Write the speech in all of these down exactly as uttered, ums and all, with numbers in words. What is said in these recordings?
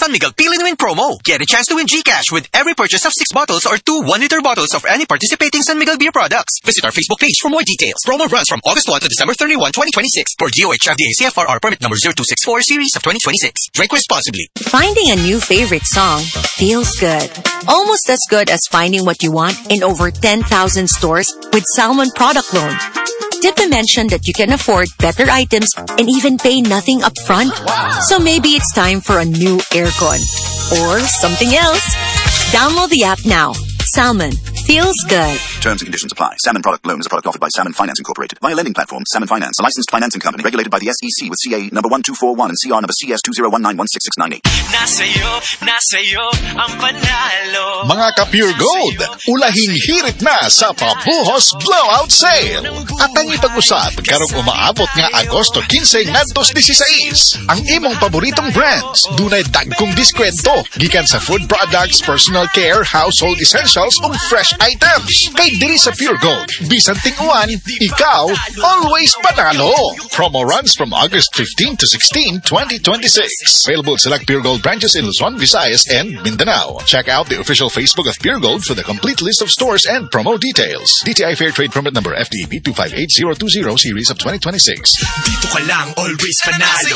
San Miguel Peel and Win promo. Get a chance to win GCash with every purchase of six bottles or two one-liter bottles of any participating San Miguel beer products. Visit our Facebook page for more details. Promo runs from August first to December thirty-first, twenty twenty-six for D O H F D A C F R R permit number zero two six four series of twenty twenty-six. Drink responsibly. Finding a new favorite song feels good. Almost as good as finding what you want in over ten thousand stores with Salmon Product Loan. Did we mention that you can afford better items and even pay nothing up front? Wow. So maybe it's time for a new aircon or something else. Download the app now. Salmon feels good. Terms and conditions apply. Salmon Product Loan is a product offered by Salmon Finance Incorporated via lending platform Salmon Finance, a licensed financing company regulated by the S E C with C A number one two four one and C R number C S two zero one nine one six six nine eight. Nasayo, nasayo ang panalo. Mga ka-Pure Gold, ulahing hirit na sa Pabuhos Blowout Sale. At ang ipag-usap karong umaabot nga Agosto quince ngadto dieciséis. Ang imong paboritong brands dunay dagkong diskwento gikan sa food products, personal care, household essentials ug fresh items. Kay diri sa Pure Gold, bisan ting-uwan, ikaw always panalo. Promo runs from August fifteenth to sixteenth, twenty twenty-six. Available at select Pure Gold branches in Luzon, Visayas, and Mindanao. Check out the official Facebook of Pure Gold for the complete list of stores and promo details. D T I Fair Trade Permit number F D E P two five eight zero two zero series of twenty twenty-six. Dito ka lang, always panalo.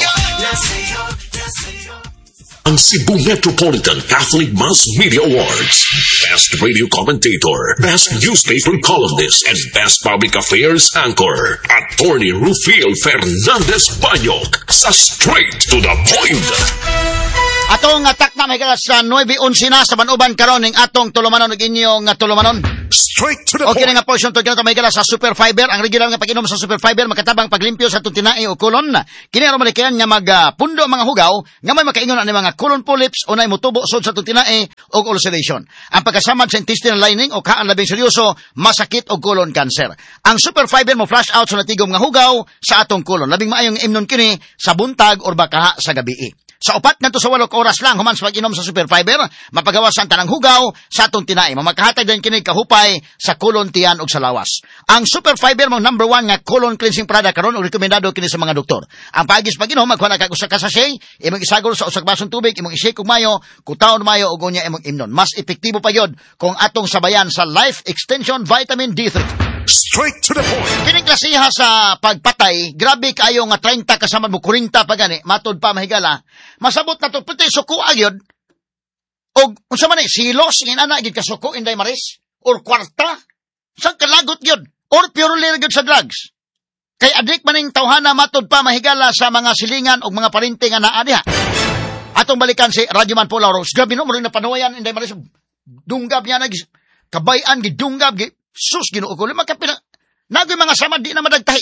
Ang Cebu Metropolitan Catholic Mass Media Awards. Best Radio Commentator, Best Newspaper Columnist, and Best Public Affairs Anchor. Attorney Rufil Fernandez Banyok sa Straight to the Point. Atong atak na may kalas sa nine eleven na sa Banuban karon ning atong tulumanon ug inyong tulumanon. Straight to the okay, point. Okay nga portion to kinato may kalas sa Super Fiber. Ang regular nga pag-inom sa Super Fiber makatabang paglimpyo sa itong tinai o kulon. Kini aro malikayan nga magpundo uh, mga hugaw nga may makaingon ani mga colon polyps o nay motubo sod sa itong tinai o ulceration. Ang pagkasamad sa intestinal lining o kaan labing seryoso masakit o colon cancer. Ang Super Fiber mo flush out sa natigom nga hugaw sa atong kulon. Labing maayong imnon kini sa buntag or bakaha sa gabii. Sa upat ngadto sa walok oras lang human sa pag-inom sa Super Fiber, mapagawasan tanang hugaw sa atong tinai. Mamakahatag din kini kahupay sa colon, tiyan ug sa lawas. Ang Super Fiber mo number one nga colon cleansing product karon ug rekomendado kini sa mga doktor. Ang pagis pag-inom magkuha na kag usa ka sachet, imong isagol sa usag basong tubig, imong i-shake og mayo, kutaon mayo ug unya imong imnon. Mas epektibo pa yod kung atong sabayan sa Life Extension Vitamin D three. Straight to the point. Kining klasiha sa pagpatay, grabe kayo nga thirty kasama mo forty pa gani, matod pa mahigala. Masabot na to pati suko agyod. Og unsa man ni silos inana gid ka suko inday maris or kwarta sa kalagot gyud or purely gyud sa drugs. Kay adik maning tawhana matod pa mahigala sa mga silingan og mga parinting nga naa diha. Atong balikan si Radyoman Paul Rose. Grabe no mo rin napanuwayan inday maris dunggab niya nag kabayan gid dunggab gid. Sus, Ginoo ko, lima ka pinang... Nagoy mga samad, di na madagtahi.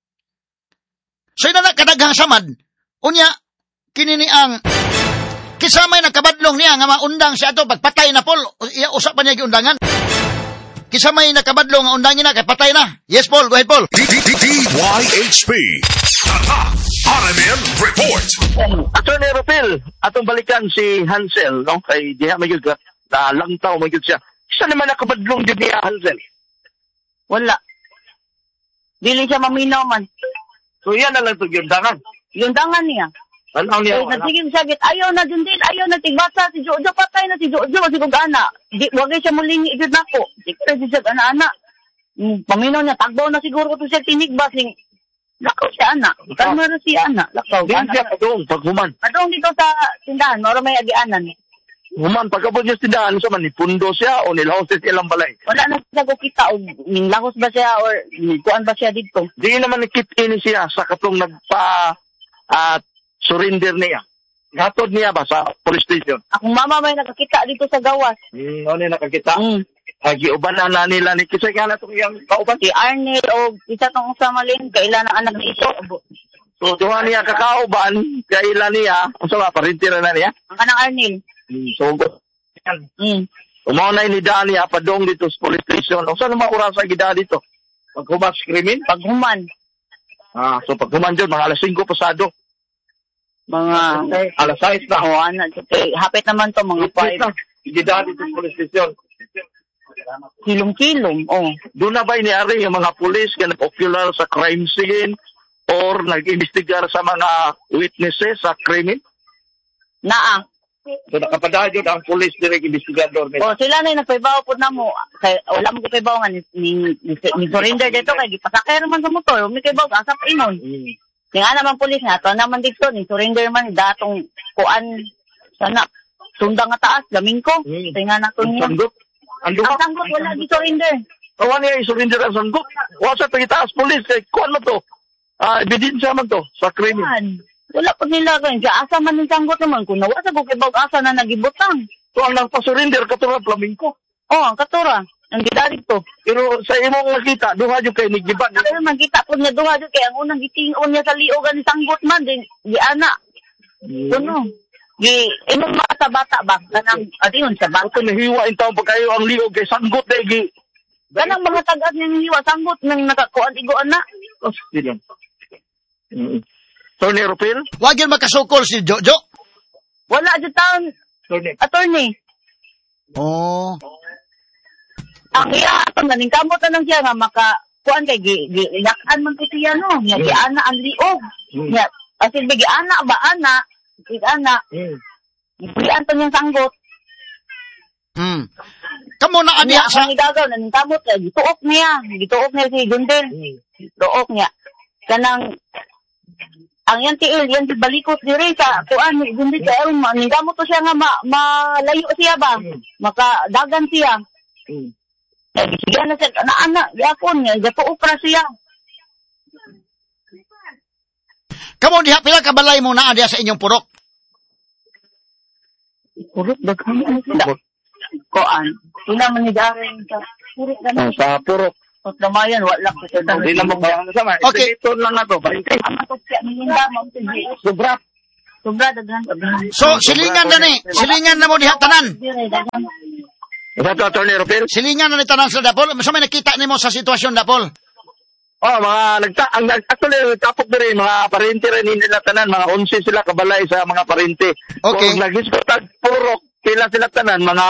So, yun na kadaghang samad. Unya, kinini ang... Kisamay nakabadlong niya, nga maundang siya ito, pagpatay na, Paul. Iya, usap pa niya giundangan. Kisamay nakabadlong, nga undangin na, kay patay na. Yes, Paul, go ahead, Paul. D Y H P. Tata, R M N Report. Attorney Rufil, atong balikan si Hansel, no? Kay diha may gyud na langtaw may gyud siya. Isa naman nakabadlong gyud niya Hansel. Wala. Dili siya maminaw man. So yan na lang ito yundangan. Yundangan niya. Ano niya? Ay, natigim siya, git, ayaw na din din, ayaw na tigbasa, si Jojo, patay na si Jojo, si Gugana. Di, wagay siya muling igid na ko. Di ko siya, ana-ana. Paminaw niya, tagbaw na siguro ko siya tinigbas, ning, lakaw siya, ana. Kalma na siya, ana. Lakaw. Din siya padong, paghuman. Padong dito sa tindahan, maro may agianan. Human, pagkabot niya sa tindahan, sa man, nipundo siya o nilaos siya ilang balay. Wala na siya ko kita, o nilahos ba siya, or kuan ba siya dito. Di naman nakit-ini siya sa katong nagpa, at, uh, surrender niya. Gatod niya ba sa police station? Akong mama may nakakita dito sa gawas. Hmm, ano niya nakakita? Hmm. Agi-uban na na nila ni kisay ka na itong iyang kauban. Si Arnel o isa tong usamalin, kailan ang anak ni iso. So, duha niya kakauban, kailan niya, ang sama, parintira na niya? Ang kanang Arnel. Hmm, so, yan. Hmm. Umaunay ni Dani, padong dito sa police station. O saan naman oras ang gida dito? Paghuman sa krimen? Paghuman. Ah, so paghuman dyan, mga alas singko pasado. Mga alas sais na. O, anak. Okay. Hapit naman to mga five. Gida dito sa police station. Kilong-kilong, oh. Doon na ba iniari yung mga pulis na nag-ocular sa crime scene or nag-investigar sa mga witnesses sa krimen? Naa. So nakapadaan yun ang police direct investigador nila. O sila na yung nagpaibaw po na mo. Kay, wala mo kipaibaw nga ni, ni, ni, ni surrender dito kay gipasakay naman sa motor. May kaibaw ka sa ingon. Mm. Yung nga naman polis nga, ito naman dito, ni surrender man, datong kuan, sana, sundang nga taas, laming ko. Mm. Ito nga na ito Ang niya. sanggot. Ang Ang sanggot, wala di surrender. Kawan niya yung surrender ang sanggot. Wala sa pagitaas police. Kaya kuwan mo to. Ah, ebidensya man to sa krimen. Man, wala po nila ganyan. Kaya asa man yung sanggot naman, kung nawa sa kukibag asa na nagibutang. So ang nagpa-surrender, katulad Flamingo. Oh, ang katura, ang gidarit to. Pero sa imong nakita, duha yung kay Nigiban. Pero magkita po niya duha dyan, kaya ang unang gitingon niya sa liogan ni sanggot man, din, di ana. Kuno. Gi, imong mga sa bata ba? Kanang, adiyon sa bata. Ito nahiwa yung taong pagkayo ang liog kay sanggot na igi. Kanang mga tagad niyang hiwa, sanggot nang nakakuan igoan na. Oh, di lang. Mm. Attorney Rupil? Wag yun makasukol si Jojo. Wala dyan taon, Attorney. attorney. Oh. Ang iya, ang ganing kamot na lang siya nga maka, kuan kay, gi, gi, inakaan man ko siya no, nga Mm. gi ana ang liog. Mm. Nga, kasi bigi ana ba ana, gi ana, Mm. gi anto niyang sanggot. Hmm. Kamo na Niya, aniya sa... ang igagaw, naning kamot, eh, gituok niya, gituok niya si Gundel. Mm. Gituok niya. Kanang, ang yan tiil, yan si balikot diri sa kuan ni Gundel kay aron man, gamot to siya nga ma, malayo siya ba, Mm. makadagan siya. Mm. Eh, sige na siya, ana-ana, yapon niya, gatuok ra siya. Kamo diha pila ka balay mo na adiya sa inyong purok. Purok, daghan sila. Kuan, sila man ni Darren sa purok Oh, ganun. sa purok. At namayan, wala ko siya. Hindi na mo kaya sama. Okay. Ito lang na to. Balik. Ang ato siya, nilinda, ma'am, sige. Sobra. Sobra, daghan, daghan. So, silingan na ni. Silingan na mo diha tanan. Dire, daghan. Ito to, Attorney Rupil? Silingan na ni tanan sa Dapol. Sa may nakita nimo sa sitwasyon Dapol. Oh, mga nagta ang nag- actually tapok na rin mga parente rin nila tanan, mga onse sila kabalay sa mga parente. Okay. Kung nag-iskotag purok, pila sila tanan, mga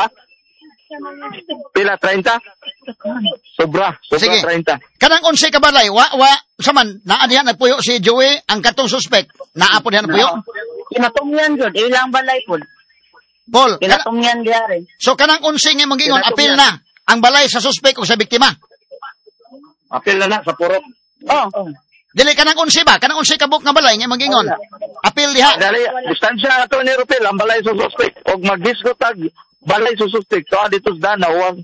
pila treinta? Sobra, sobra Sige. treinta. Kanang unsa ka balay, wa wa saman naa diha nagpuyo si Joey ang katong suspect. Naa po diha nagpuyo. Kinatumyan jud, ilang balay po. Paul, kana, Kinatumyan diha rin. so kanang unsa nga mangingon Kinatumyan. apil na ang balay sa suspect o sa biktima. Apil na na sa purok. Oh, oh. Dili kanang unsa ba? Kanang unsa ka buk nga balay nga mangingon. Apil diha. Dali, distansya ato ni Rupil, ang balay sa suspect. Og mag-iskotag balay sa suspect. So, dito sa Danaw, wag.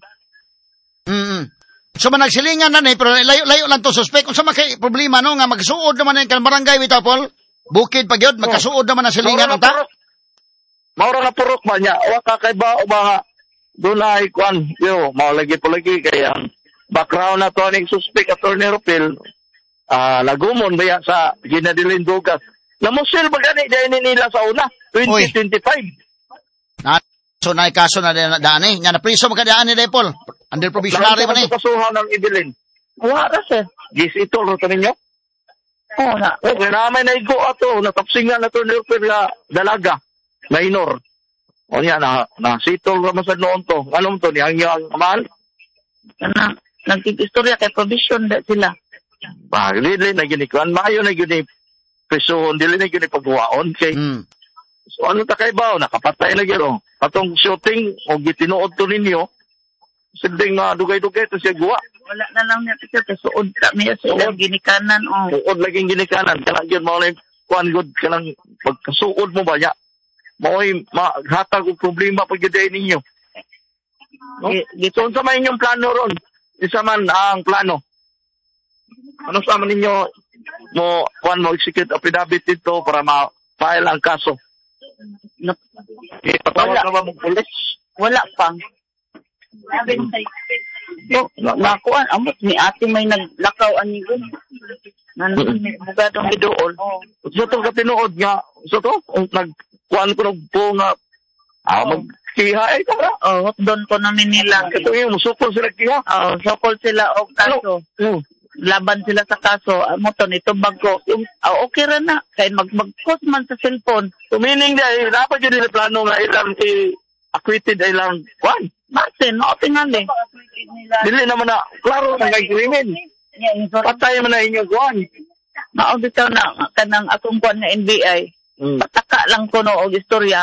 Mm. So man nagsilingan na ni pero layo-layo lang to suspect. Unsa man kay problema no nga magsuod naman ang barangay bitaw Paul. Bukid pa gyud magkasuod naman ang silingan Maura unta. na purok. Maura na purok ba niya? Wa ka kay ba o mga doon ay kuan. Yo, maulagi po lagi kaya background na to aning suspect Attorney Rupil. Ah, lagumon ba yan sa ginadilin dugas. Namusil ba gani dahil nila sa una? twenty twenty-five. Na, so na kaso na da- daan eh. Nga na priso magkadaan ni Paul. Under provisionary man eh. Sa kasuhan ng Ibilin. Wala ra sir. Gis ito ro ninyo. Oh, na. Oh, naman na igo ato, natapsingan na to ni Rupil nga dalaga. Minor. O niya, na, na sitol naman sa noon to. Anong to, niyang yung mahal? Kana nagkikistorya kay provision da sila. Bagli, na ginikuan. Mayo na gini presohon, dili na gini pagwaon. Kay, Mm. so ano ta kay bao? Nakapatay na gino. Patong shooting, o gitinuod to ninyo, sinding nga dugay-dugay to siya guwa. Wala na lang niya kasi kasuod ta miya sa ilang ginikanan. Oh. Suod laging ginikanan. Kanang yun, mga na kuan good, kanang pagkasuod mo ba niya? Mao'y maghatag og problema pag giday ninyo. No? Gi- So, unsa man inyong plano ron? Isa man ang plano. Ano sa man ninyo mo kuan mo execute affidavit dito para ma-file ang kaso? Nap- Ipatawag Wala. na ba mong pulis? Wala pa. No, nakuan amot ni ate may naglakaw ani gun. Nan may bugadong giduol. Oh. So, to ka tinuod nga. So, to, nag kuan ko ng po nga ah, magkiha eh, tara. Oh, doon ko namin nila. Ito yung musukol sila kiha. Oh, sokol sila og kaso. Hmm. Laban sila sa kaso. Amo to nito bago. Oh, okay ra na kay mag mag-post man sa cellphone. Tumining dahil, dapat yun nila plano nga ilang i-acquitted ay lang kuan. Martin, no tingali. Dili naman na, klaro na kay krimen. Patay man na inyong kuan. Mao bitaw na kanang akong kuan na N B I. Hmm. Pataka lang ko no og istorya.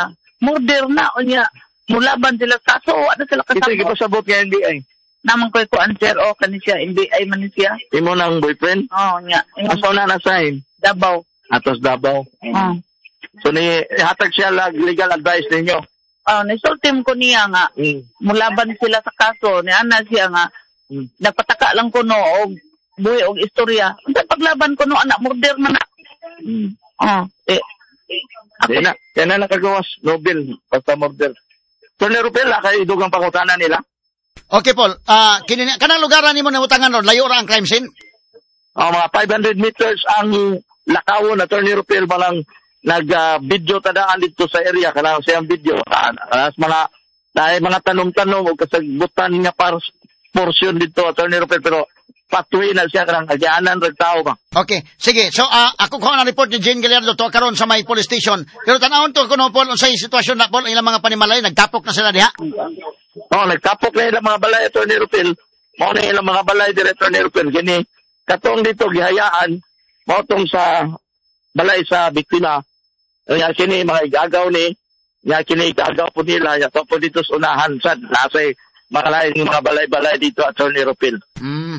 murder na o niya. Mulaban sila sa kaso, wala sila Ito, kasama. ipasabot nga N B I. Naman ko ko answer o kani siya, N B I man siya. Imo ng boyfriend? Oo, niya. Aso na na-sign? Dabaw. Atos Davao. Oo. So, ni hatag siya lag legal advice ninyo? Oh, nisultim ko niya nga. Mm. Mulaban sila sa kaso, ni ana siya nga. Mm. Nagpataka lang ko no, og buhi og istorya. Unsa paglaban ko no, anak, murder man na. Mm. Oh, eh. Ako, Yan na, yan na nakagawas, Nobel, basta murder. So, ni Rupel, kay dugang pangutanan nila? Okay, Paul. Ah, kini kanang lugaran nimo na utangan ron, layo ra ang crime scene. Oh, mga five hundred meters ang lakawon na Attorney Rupel malang nag-video uh, tadaan dito sa area kanang siyang video. Kanas mga dahil mga tanong-tanong o kasagbutan nga par portion dito Attorney Rupel pero patuloy na siya kanang agyanan rag tao ba. Okay, sige. So, ah, ako ko na report ni Jane Gallardo to karon sa may police station. Pero tanawon to kuno Paul unsay sitwasyon na Paul ilang mga panimalay nagtapok na sila diha. Oh, nagtapok na ilang mga balay Attorney Rupel. Mao na ilang mga balay Director ni Rupel gini. Katong dito gihayaan mao tong sa balay sa biktima. Nga kini mga igagaw ni, nga kini igagaw po nila, nga po dito sa unahan sa nasay mga laing mga balay-balay dito at Attorney Rupel. Mm.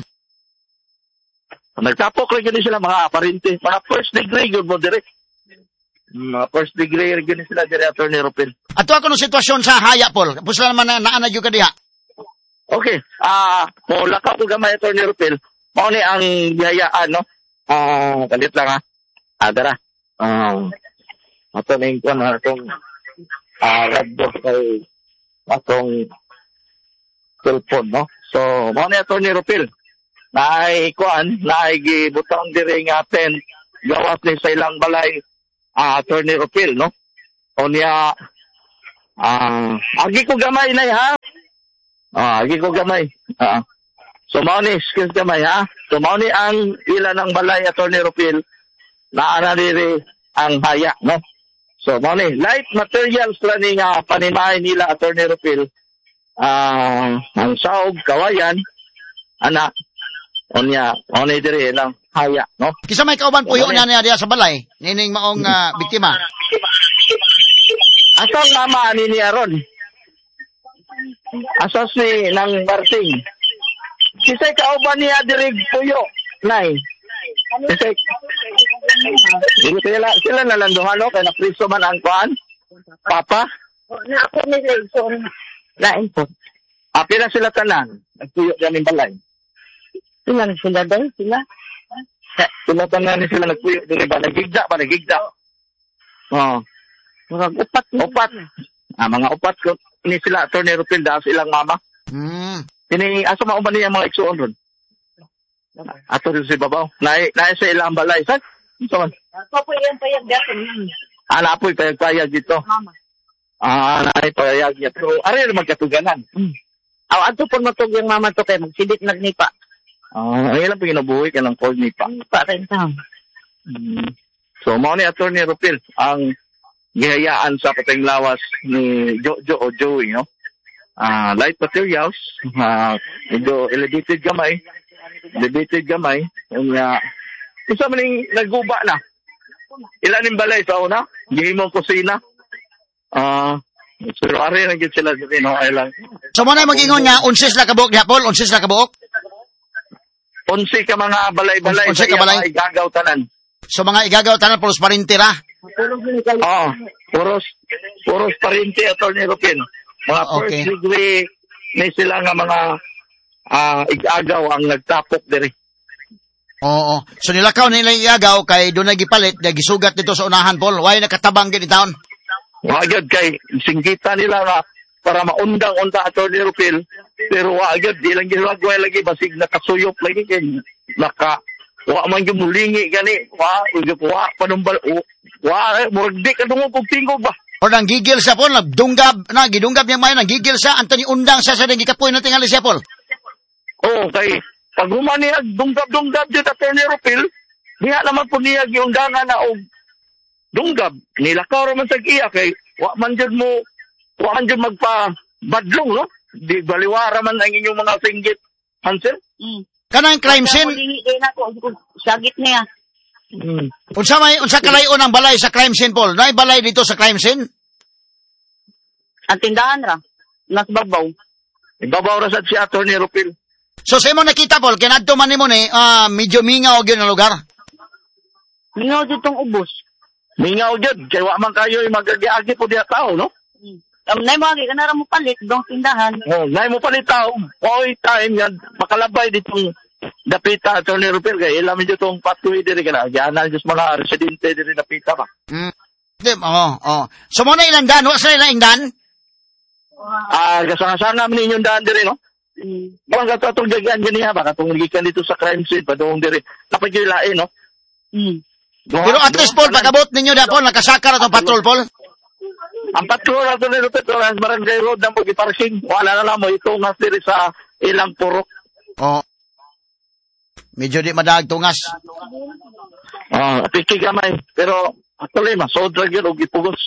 Nagtapok rin gini sila mga aparente, mga first degree good mo direct. Mga first degree rin gini sila direct Attorney Rupel. Ato ako no sitwasyon sa haya Paul. Pusla naman na naana jud ka diha. Okay, ah, uh, mo lakaw ko gamay Attorney Rupel. Mao ni ang biyayaan no. Ah, uh, kalit lang ha. Ah, dara. Ah, uh, ato ning kon atong ah radyo kay atong cellphone no. So, mao ni Attorney Rupel. Naay kuan, naay gibutang diri nga tent gawas ni sa ilang balay ah Attorney Rupel no. O niya ah agi ko gamay nay ha. Ah, agi ko gamay. Ah. So mao ni skills gamay ha. So mao ni ang ila ng balay Attorney Rupel na ana diri ang haya no. So mao ni light materials lang ni nga panimahay nila Attorney Rupel. Ah, ang saog kawayan ana onya mao ni diri lang haya no. Kisa may kauban puyo na niya diha sa balay nining maong uh, biktima. Asang mama ni ni Aron? Asas ni nang Marting. Kisay kauban niya diri puyo nay. Kisay Dili sila sila nalanduhan no kay na priso man ang kuan. Papa. na ako ni Leison. Lain po. Api na sila tanan. Nagpuyo ganing balay. Sila na sila daw, sila. Sila tanan ni sila nagpuyo diri ba nagigda ba nagigda. Oh. Mga upat. Upat. Ah, mga upat ko ni sila Attorney Rupel da silang mama. Mm. Kini asa mao ba niya mga igsuon ron? Ato rin si babaw. Naay naay sa ilang balay. Sa so, Ako yan payag dati. ana po'y payag-payag dito. Mama. Ah, naay payag niya. Pero ari magkatuganan. Mm. Aw, ato po matog yung mama to kay magsidit nagnipa. Ah, ay lang pinabuhi ka ng cold nipa. Pa rin ta. Mm. So mao ni Attorney Rupel ang gihayaan sa patayng lawas ni Jojo o Joey, no? Ah, light materials, ah, medyo elevated gamay, elevated gamay, yung uh, isa man yung nagguba na. Ilan yung balay sa una? Gihimong kusina. Ah, pero ari na gid sila dito, no? Ay lang. So mo na mag-ingon nga unsis la kabuok diha Paul, unsis la kabuok. Unsi ka mga balay-balay Unsi sa ka balay? mga igagaw tanan. So mga igagaw tanan pulos parintira. Oo, puros, puros parinti Attorney Rupel. Mga Okay. first degree may sila nga mga ah, igagaw ang nagtapok diri. Oo. So nilakaw nila igagaw kay doon nagipalit, nagisugat dito sa unahan Paul. Why nakatabang gid taon? Wagad kay singgita nila nga para maundang-unda Attorney Rupel. Pero wagad, di lang ginagaway lagi, basig nakasuyop lagi kay naka, wa man yung mulingi gani, wa, wa, panumbal, wa, murag di ka dungog kong tingog ba? Or nang gigil siya Paul, nagdunggab, na gidunggab niya mayon, nang gigil siya, Anthony undang siya sa ring gikapoy na tingali siya Paul. Oo, kay pag humaniag, dunggab-dunggab dyan Attorney Rupel, niya naman po niya giundangan na og dunggab. Nilakaw raman sa iya kay wa man dyan mo, wa man dyan magpa-badlong, no? Di baliwara man ang inyong mga singgit, Hansel? Mm. Kanang crime scene, Hindi na ko, sagit niya. Hmm. unsa may unsa kalayo ang balay sa crime scene Paul? Nay balay dito sa crime scene? Ang tindahan ra. Nas babaw. Ibabaw ra sad si Attorney Rupil. So sa imo nakita Paul, kinadto man nimo ni ah, medyo mingaw gyud ang lugar. Mingaw dito tong ubos. Mingaw gyud kay wa man kayo magagi-agi po diha tao, no? Um, nay mo agi kana ra mo palit dong tindahan. Oh, nay mo palit tao. Oy time yan makalabay ditong dapita Attorney Rupil kay ila medyo tong patuloy diri kana. Gianan just mga residente diri dapita ba. Mm. Oh, oh. So mo na ilang dan, wa sa ilang ingdan? Ah, kasanga-sanga man ninyong daan diri, no? Mm. Baka katong gagaan ganiya ba katong gikan dito sa crime scene padung diri. Napagilain, no? Mm. Pero at least Paul, pag-abot ninyo na Paul, nakasakar atong patrol Paul. Ang patrol ato ni Rupil Torres Barangay Road nang pag-parking. Wala na lang mo itungas diri sa ilang purok. Oh. Medyo di madag tungas. Ah, piki gamay. Pero actually masod ra gyud og ipugos.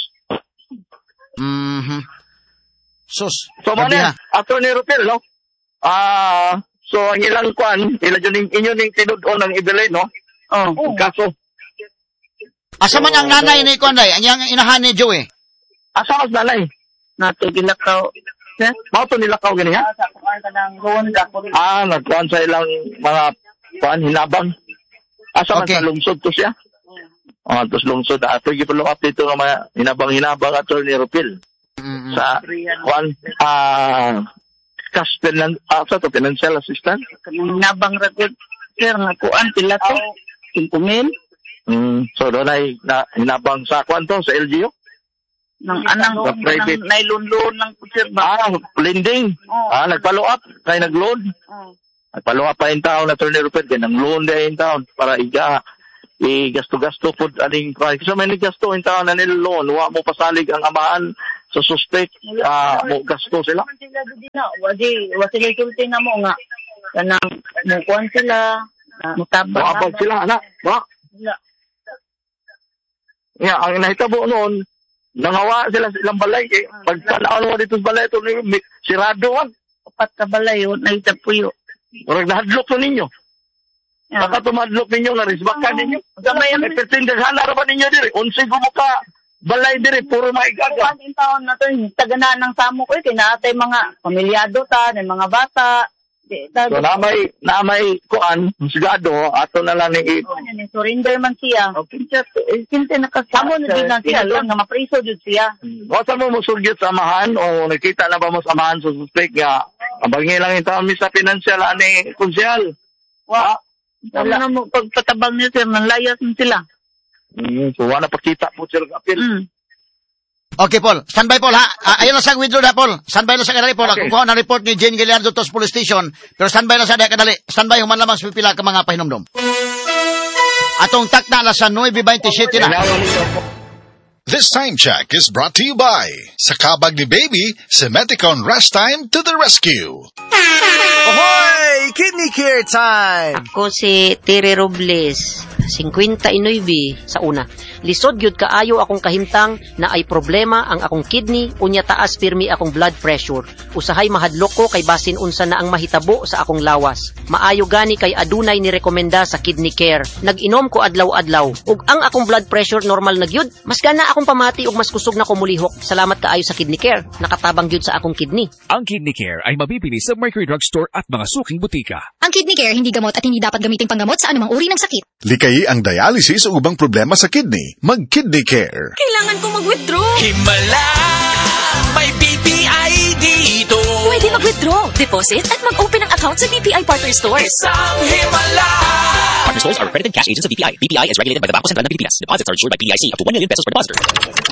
Mhm. Sus. So man Sabiha. ato ni Rupil, no? Ah, so ang ilang kwan, ila jud ning inyo ning tinud-on ng ibili, no? Oh. Ang kaso. Asa man ang nanay ni Konday? Ang yang inahan ni Joey. Asa mas nanay? Nato ginakaw. Sir? Mao to nilakaw gani ha? Sa kuan ka nang roon ka ko. Ah, nagkuhan sa ilang mga kuhan hinabang. Asa man Okay. sa lungsod to siya? Ah, tos lungsod ato gipolo update to nga mga hinabang-hinabang ato ni Rupil. Mm-hmm. Sa kuan ah cash finan ah, sa to financial assistance. Nabang ra gud. Sir nga kuan pila to? five mil. Mm, so doon ay na, hinabang sa kuan to sa L G U. Nang anang Sa private. nailunlon ng sir ba? Ah, lending. Oh. Ah, nagfollow up kay nag-loan. Oh. Nagfollow up pa in town na Attorney Rupil kay nang loan din in town para iga i-gasto-gasto po aning kuan. So may nagasto in town na nil loan, wa mo pasalig ang amahan sa suspect, ah mo gasto sila. Sila di na, wadi, wa sila sulti na mo nga. Kanang mo kuan sila, mutabang. Moabot sila ana, ba? Wala. Ya, ang nahitabo noon, nangawa sila sa ilang balay kay pagtanawon mo dito sa balay to ni sirado man. Upat ka balay, na itapuyo. Murag nahadlok to ninyo. Yeah. Baka tumadlok ninyo nga risbakan ninyo. Gamay ang May pertindahan na ba ninyo diri? Unsi gumuka balay diri puro maigaga. kuan in taon na to, taganaan ng samo ko, kay naatay mga pamilyado ta, ng mga bata. Di, ta, So na may na may kuan, sigado ato na lang ni ni surrender man siya. Okay, just eh, kinte nakasamo na din na siya lang nga mapriso jud siya. Wasa mo musugyot sa amahan o nakita na ba mo sa amahan sa suspect nga abangi lang ito mi sa financial ani konsyal. Wa wala na mo pagpatabang niya sir, nang layas mo sila. Mm, so wala pakita po sila kapil. Mm. Okay, Paul. Standby, Paul, ha? Ah, ayun na sa withdraw na, Paul. Standby na sa kadali, Paul. Okay. Okay. Kukuha na report ni Jane Gallardo Tos Police Station. Pero standby na sa daya kadali. Standby, human lamang sa pipila ka mga pahinomdom. Atong takna na sa nine twenty-seven na. This time check is brought to you by sa kabag ni Baby, Semeticon Rush Time to the rescue. Ahoy! Kidney care time! Ako si Tere Robles, fifty-nine sa una. Lisod gyud kaayo akong kahimtang na ay problema ang akong kidney unya taas pirmi akong blood pressure. Usahay mahadlok ko kay basin unsa na ang mahitabo sa akong lawas. Maayo gani kay adunay ni rekomenda sa kidney care. Nag-inom ko adlaw-adlaw ug ang akong blood pressure normal na gyud. Mas gana akong pamati ug mas kusog na ko mulihok. Salamat kaayo sa kidney care. Nakatabang gyud sa akong kidney. Ang Kidney Care ay mabibili sa Mercury Drugstore at mga suking butika. Ang Kidney Care hindi gamot at hindi dapat gamiting panggamot sa anumang uri ng sakit. Likayi ang dialysis o ubang problema sa kidney. Mag-Kidney Care. Kailangan ko mag-withdraw. Himala, may B P I dito. Pwede mag-withdraw, deposit at mag-open ng account sa B P I Partner Stores. Isang himala. Partner stores are accredited cash agents of B P I. B P I is regulated by the Bangko Sentral ng Pilipinas. Deposits are insured by P I C up to one million pesos per depositor.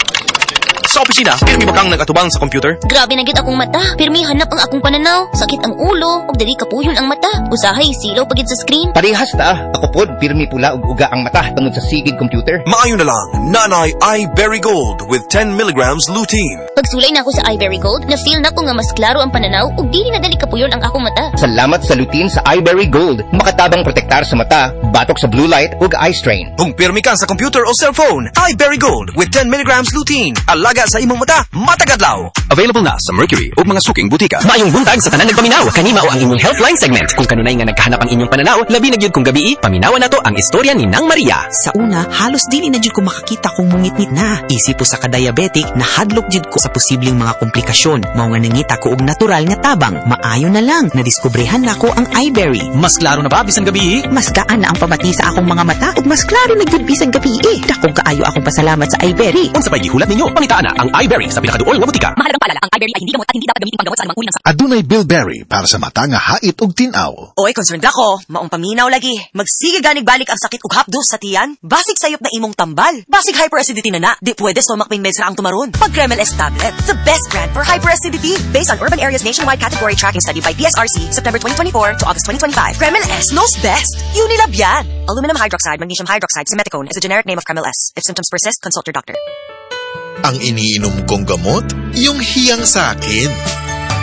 Sa opisina, pirmi mo kang nagatubang sa computer? Grabe na gyud akong mata. Pirmi hanap ang akong pananaw. Sakit ang ulo, ug dili kapuyon ang mata. Usahay silaw pagid sa screen. Parehas ta. Ako pod pirmi pula ug uga ang mata tungod sa sigid computer. Maayo na lang, Nanay iBerry Gold with ten milligrams lutein. Pagsulay na ako sa iBerry Gold, na-feel na ko nga mas klaro ang pananaw ug dili na dali kapuyon ang akong mata. Salamat sa lutein sa iBerry Gold. Makatabang protektar sa mata, batok sa blue light ug eye strain. Kung pirmi ka sa computer o cellphone, iBerry Gold with ten milligrams lutein. Alaga alaga sa imong mata matagadlaw. Available na sa Mercury ug mga suking butika. Maayong buntag sa tanan nagpaminaw. Kanima o ang inyong Healthline segment. Kung kanunay nga nagkahanap ang inyong pananaw, labi na gyud kung gabi, paminawan nato ang istorya ni Nang Maria. Sa una, halos dili na jud ko makakita kung mungit-ngit na. Isip po sa ka-diabetic, nahadlok jud ko sa posibleng mga komplikasyon. Mao nga nangita ko og natural nga tabang. Maayo na lang, nadiskubrehan na ko ang iBerry. Mas klaro na ba bisan gabi? Mas gaan na ang pamati sa akong mga mata ug mas klaro na jud bisan gabi. Dakong kaayo akong pasalamat sa iBerry. Unsa pay gihulat ninyo? Pangitaan na ang iBerry sa pinakaduol nga butika. Mahalagang paalala, ang iBerry ay hindi gamot at hindi dapat gamitin panggamot sa anumang uri ng sakit. Adunay Bilberry para sa mata nga hait ug tin-aw. Oy, concerned ako. Maong paminaw lagi. Magsige ganig balik ang sakit ug hapdos sa tiyan. Basig sayop na imong tambal. Basig hyperacidity na na. Di pwede stomach pain meds ra ang tumaron. Pag Kremel S tablet, the best brand for hyperacidity. Based on Urban Areas Nationwide Category Tracking Study by P S R C, September twenty twenty-four to August twenty twenty-five. Kremel S knows best. Unilab yan. Aluminum hydroxide, magnesium hydroxide, simeticone is a generic name of Kremel S. If symptoms persist, consult your doctor. Ang iniinom kong gamot, yung hiyang sa akin.